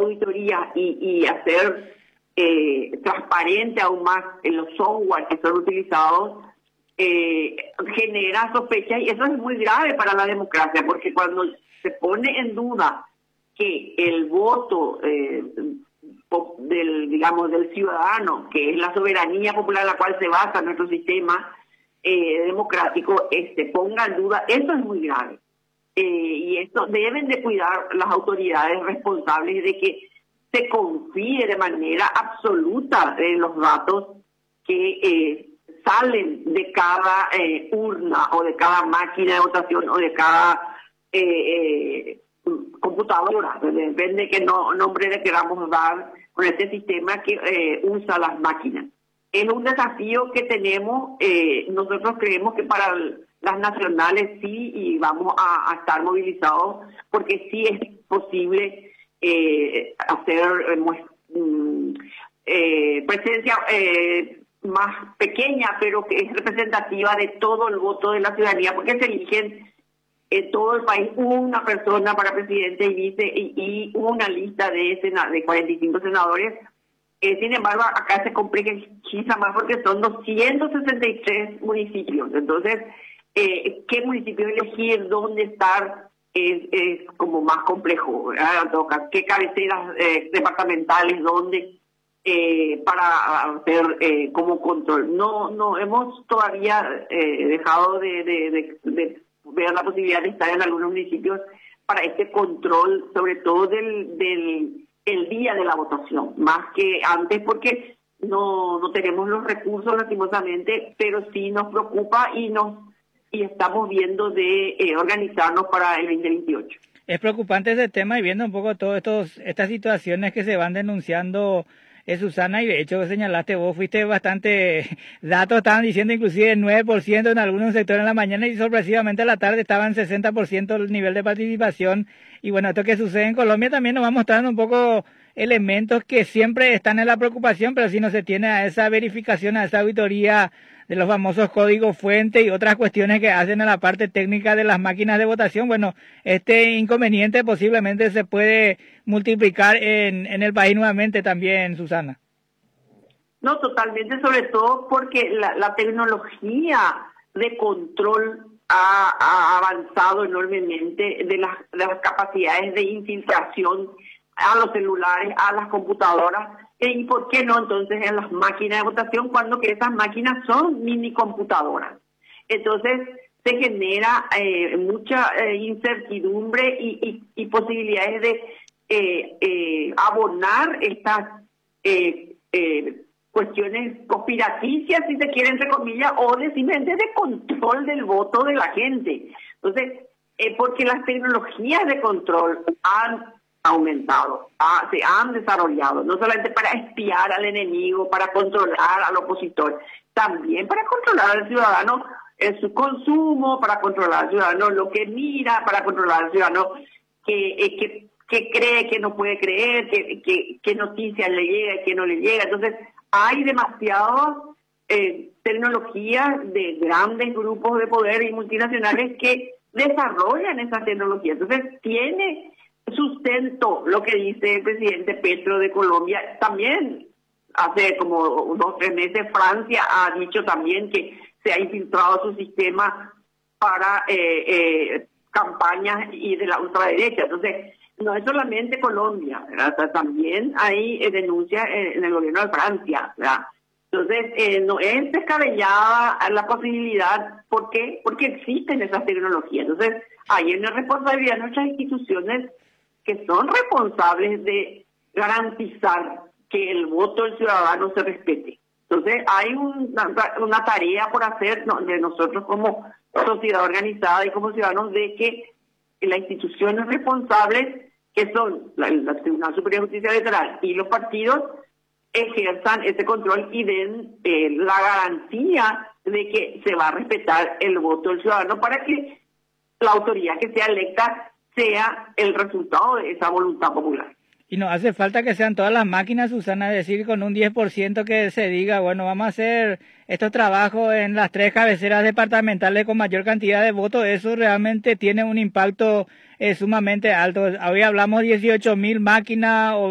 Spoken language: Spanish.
auditoría y hacer transparente aún más en los software que son utilizados, genera sospechas, y eso es muy grave para la democracia, porque cuando se pone en duda que el voto del ciudadano, que es la soberanía popular en la cual se basa nuestro sistema democrático, ponga en duda, eso es muy grave. Y esto deben de cuidar las autoridades responsables de que se confíe de manera absoluta en los datos que salen de cada urna o de cada máquina de votación o de cada computadora, depende de qué nombre le queramos dar con este sistema que usa las máquinas. Es un desafío que tenemos, nosotros creemos que para las nacionales sí, y vamos a estar movilizados, porque sí es posible hacer presencia más pequeña, pero que es representativa de todo el voto de la ciudadanía, porque se eligen en todo el país una persona para presidente y vice y una lista de 45 senadores. Sin embargo, acá se complejiza más porque son 263 municipios. Entonces, ¿qué municipio elegir? ¿Dónde estar? Es como más complejo, ¿verdad? ¿Qué cabeceras departamentales? ¿Dónde? Para hacer como control. No hemos todavía dejado de ver la posibilidad de estar en algunos municipios para este control, sobre todo del día de la votación, más que antes, porque no tenemos los recursos lastimosamente, pero sí nos preocupa y estamos viendo de organizarnos para el 2028. Es preocupante ese tema, y viendo un poco todas estas situaciones que se van denunciando, Susana, y de hecho señalaste, vos fuiste bastante, datos estaban diciendo inclusive 9% en algunos sectores en la mañana, y sorpresivamente a la tarde estaba en 60% el nivel de participación. Y bueno, esto que sucede en Colombia también nos va mostrando un poco elementos que siempre están en la preocupación, pero si no se tiene a esa verificación, a esa auditoría de los famosos códigos fuente y otras cuestiones que hacen a la parte técnica de las máquinas de votación, bueno, este inconveniente posiblemente se puede multiplicar en el país nuevamente también, Susana. No, totalmente, sobre todo porque la tecnología de control ha avanzado enormemente de las capacidades de infiltración a los celulares, a las computadoras, y por qué no entonces en las máquinas de votación, cuando que esas máquinas son mini computadoras. Entonces se genera mucha incertidumbre y posibilidades de abonar estas cuestiones conspiraticias, si se quiere, entre comillas, o simplemente de control del voto de la gente. Entonces, porque las tecnologías de control han aumentado, se han desarrollado, no solamente para espiar al enemigo, para controlar al opositor, también para controlar al ciudadano en su consumo, para controlar al ciudadano lo que mira, para controlar al ciudadano que cree, que no puede creer, que noticias le llega y que no le llega. Entonces, hay demasiadas tecnologías de grandes grupos de poder y multinacionales que desarrollan esas tecnologías. Entonces, tiene sustento lo que dice el presidente Petro de Colombia. También hace como 2 o 3 meses Francia ha dicho también que se ha infiltrado su sistema para campañas y de la ultraderecha. Entonces, no es solamente Colombia, ¿verdad? También hay denuncias en el gobierno de Francia, ¿verdad? Entonces, no es descabellada la posibilidad. ¿Por qué? Porque existen esas tecnologías. Entonces, hay una responsabilidad de nuestras instituciones que son responsables de garantizar que el voto del ciudadano se respete. Entonces, hay una tarea por hacer de nosotros como sociedad organizada y como ciudadanos, de que las instituciones responsables, que son la Tribunal Superior de Justicia Electoral y los partidos, ejerzan ese control y den la garantía de que se va a respetar el voto del ciudadano para que la autoridad que sea electa sea el resultado de esa voluntad popular. Y no hace falta que sean todas las máquinas, Susana, es decir, con un 10% que se diga, bueno, vamos a hacer estos trabajos en las 3 cabeceras departamentales con mayor cantidad de votos. Eso realmente tiene un impacto sumamente alto. Hoy hablamos 18.000 máquinas o